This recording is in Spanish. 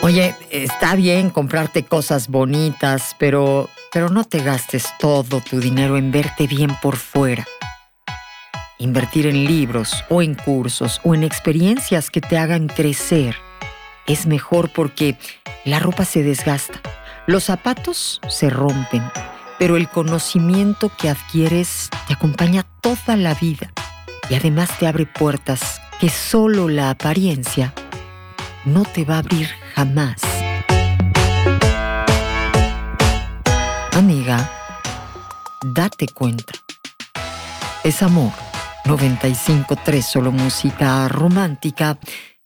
Oye, está bien comprarte cosas bonitas, pero no te gastes todo tu dinero en verte bien por fuera. Invertir en libros o en cursos o en experiencias que te hagan crecer es mejor porque la ropa se desgasta, los zapatos se rompen, pero el conocimiento que adquieres te acompaña toda la vida y además te abre puertas que solo la apariencia no te va a abrir jamás. Amiga, date cuenta. Es Amor 95.3, solo música romántica.